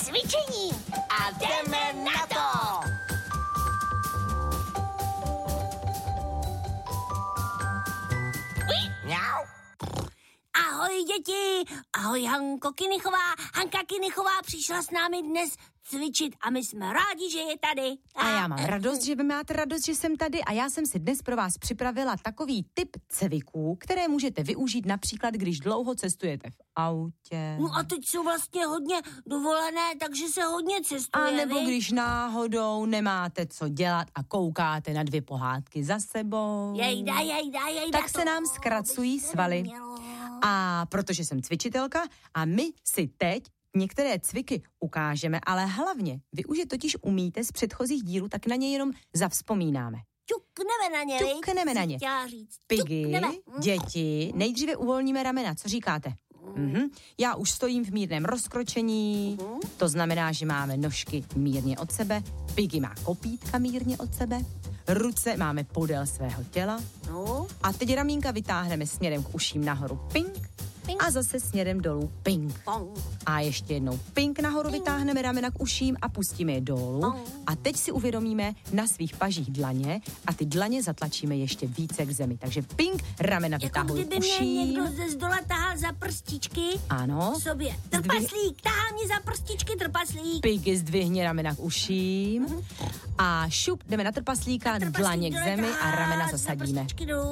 cvičení a jdeme na to! Mňau. Ahoj děti, ahoj Hanko Kinichová. Hanka Kinichová přišla s námi dnes cvičit a my jsme rádi, že je tady. A já mám radost, že vy máte radost, že jsem tady a já jsem si dnes pro vás připravila takový typ cviků, které můžete využít například, když dlouho cestujete v autě. No a teď jsou vlastně hodně dovolené, takže se hodně cestuje, a nebo vy? když náhodou nemáte co dělat a koukáte na 2 pohádky za sebou. Jejda. Tak se nám zkracují svaly. A protože jsem cvičitelka a my si teď některé cviky ukážeme, ale hlavně vy už je totiž umíte z předchozích dílů, tak na ně jenom zavzpomínáme. Ťukneme na ně. Piggy, děti, nejdříve uvolníme ramena, co říkáte? Já už stojím v mírném rozkročení, to znamená, že máme nožky mírně od sebe, Piggy má kopítka mírně od sebe, ruce máme podél svého těla a teď ramínka vytáhneme směrem k uším nahoru, ping, a zase směrem dolů, ping. A ještě jednou ping nahoru, vytáhneme ramena k uším a pustíme je dolů. A teď si uvědomíme na svých pažích dlaně a ty dlaně zatlačíme ještě více k zemi. Takže ping, ramena vytáhují k uším. Jako kdyby mě někdo ze zdola tahal za prstičky. Ano. Sobě. Trpaslík, tahá mě za prstičky, trpaslík. Piggy, zdvihni ramena k uším. A šup, jdeme na trpaslíka, dlaně k zemi a ramena zasadíme.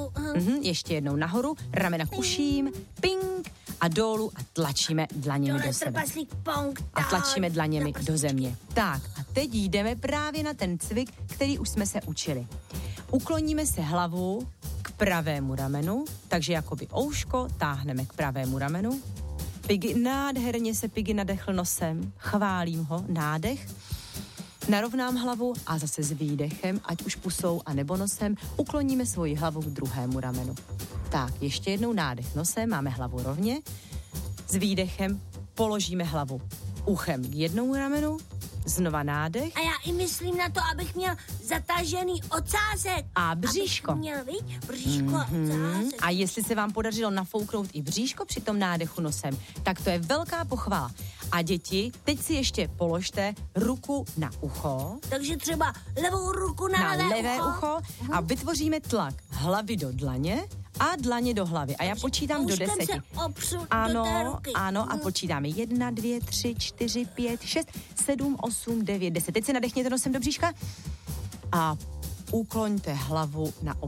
Ještě jednou nahoru, ramena k uším, ping a dolů a tlačíme dlaněmi do sebe. A tlačíme dlaněmi do země. Tak a teď jdeme právě na ten cvik, který už jsme se učili. Ukloníme se hlavu k pravému ramenu, takže jakoby ouško táhneme k pravému ramenu. Piggy, nádherně se Piggy nadechl nosem, chválím ho, nádech. Narovnám hlavu a zase s výdechem, ať už pusou a nebo nosem, ukloníme svoji hlavu k druhému ramenu. Tak, ještě jednou nádech nosem, máme hlavu rovně. S výdechem položíme hlavu uchem k jednomu ramenu, znova nádech. A já i myslím na to, abych měl zatažený ocásek. A bříško. Abych měl, bříško a ocásek. A jestli se vám podařilo nafouknout i bříško při tom nádechu nosem, tak to je velká pochvala. A děti, teď si ještě položte ruku na ucho. Takže třeba levou ruku na levé ucho a vytvoříme tlak hlavy do dlaně a dlaně do hlavy. A já počítám do 10. Ano, a počítáme 1, 2, 3, 4, 5, 6, 7, 8, 9, 10. Teď se nadechněte nosem do bříška a ukloňte hlavu na